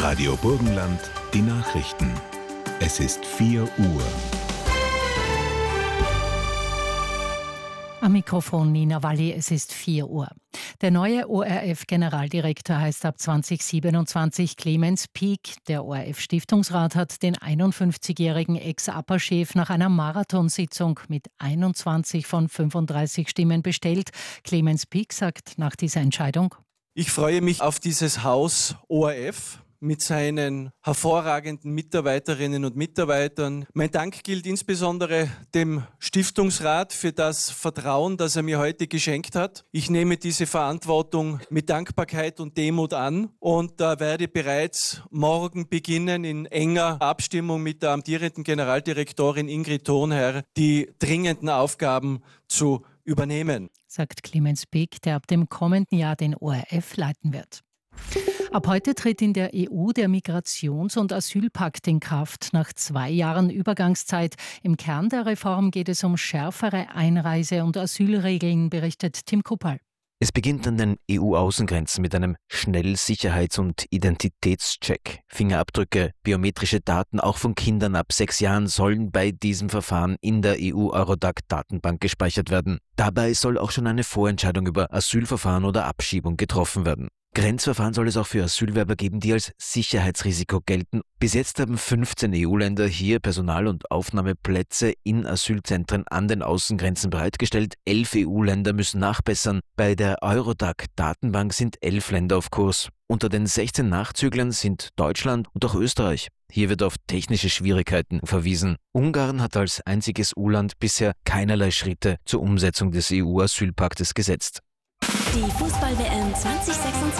Radio Burgenland, die Nachrichten. Es ist 4 Uhr. Am Mikrofon Nina Walli, es ist 4 Uhr. Der neue ORF-Generaldirektor heißt ab 2027 Clemens Pieck. Der ORF-Stiftungsrat hat den 51-jährigen Ex-APA-Chef nach einer Marathonsitzung mit 21 von 35 Stimmen bestellt. Clemens Pieck sagt nach dieser Entscheidung: Ich freue mich auf dieses Haus ORF mit seinen hervorragenden Mitarbeiterinnen und Mitarbeitern. Mein Dank gilt insbesondere dem Stiftungsrat für das Vertrauen, das er mir heute geschenkt hat. Ich nehme diese Verantwortung mit Dankbarkeit und Demut an und werde bereits morgen beginnen, in enger Abstimmung mit der amtierenden Generaldirektorin Ingrid Thurnherr die dringenden Aufgaben zu übernehmen, sagt Clemens Pieck, der ab dem kommenden Jahr den ORF leiten wird. Ab heute tritt in der EU der Migrations- und Asylpakt in Kraft. Nach 2 Jahren Übergangszeit. Im Kern der Reform geht es um schärfere Einreise- und Asylregeln, berichtet Tim Kuppal. Es beginnt an den EU-Außengrenzen mit einem Schnellsicherheits- und Identitätscheck. Fingerabdrücke, biometrische Daten auch von Kindern ab 6 Jahren sollen bei diesem Verfahren in der EU-Eurodac-Datenbank gespeichert werden. Dabei soll auch schon eine Vorentscheidung über Asylverfahren oder Abschiebung getroffen werden. Grenzverfahren soll es auch für Asylwerber geben, die als Sicherheitsrisiko gelten. Bis jetzt haben 15 EU-Länder hier Personal- und Aufnahmeplätze in Asylzentren an den Außengrenzen bereitgestellt. 11 EU-Länder müssen nachbessern. Bei der Eurodac-Datenbank sind 11 Länder auf Kurs. Unter den 16 Nachzüglern sind Deutschland und auch Österreich. Hier wird auf technische Schwierigkeiten verwiesen. Ungarn hat als einziges EU-Land bisher keinerlei Schritte zur Umsetzung des EU-Asylpaktes gesetzt. Die Fußball-WM 2026.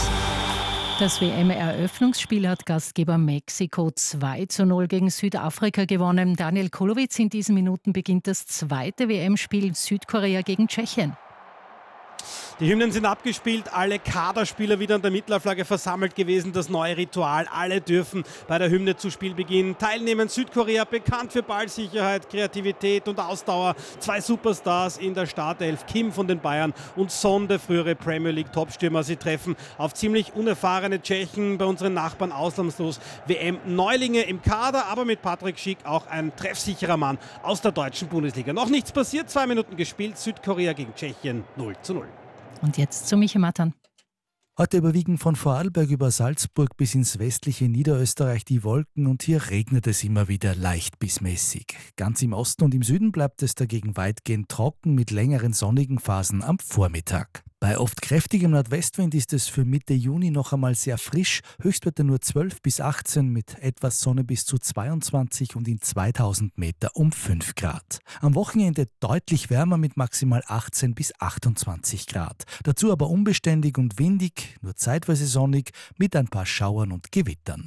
Das WM-Eröffnungsspiel hat Gastgeber Mexiko 2:0 gegen Südafrika gewonnen. Daniel Kolowitz, in diesen Minuten beginnt das zweite WM-Spiel Südkorea gegen Tschechien. Die Hymnen sind abgespielt, alle Kaderspieler wieder an der Mittelflagge versammelt gewesen. Das neue Ritual, alle dürfen bei der Hymne zu Spielbeginn teilnehmen. Südkorea bekannt für Ballsicherheit, Kreativität und Ausdauer. 2 Superstars in der Startelf, Kim von den Bayern und Son, der frühere Premier League Topstürmer. Sie treffen auf ziemlich unerfahrene Tschechen, bei unseren Nachbarn ausnahmslos WM-Neulinge im Kader, aber mit Patrick Schick auch ein treffsicherer Mann aus der deutschen Bundesliga. Noch nichts passiert, 2 Minuten gespielt, Südkorea gegen Tschechien 0:0. Und jetzt zu Michi Mattern. Heute überwiegen von Vorarlberg über Salzburg bis ins westliche Niederösterreich die Wolken und hier regnet es immer wieder leicht bis mäßig. Ganz im Osten und im Süden bleibt es dagegen weitgehend trocken mit längeren sonnigen Phasen am Vormittag. Bei oft kräftigem Nordwestwind ist es für Mitte Juni noch einmal sehr frisch, Höchstwerte nur 12 bis 18 mit etwas Sonne bis zu 22 und in 2000 Meter um 5 Grad. Am Wochenende deutlich wärmer mit maximal 18 bis 28 Grad. Dazu aber unbeständig und windig, nur zeitweise sonnig mit ein paar Schauern und Gewittern.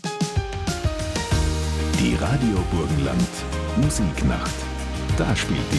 Die Radio Burgenland Musiknacht. Da spielt die